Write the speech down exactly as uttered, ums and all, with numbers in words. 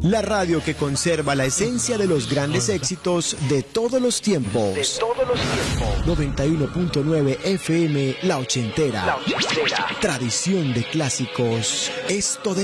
La radio que conserva la esencia de los grandes éxitos de todos los tiempos. De todos los tiempos. noventa y uno punto nueve F M, La Ochentera. La Ochentera. Tradición de clásicos. Esto de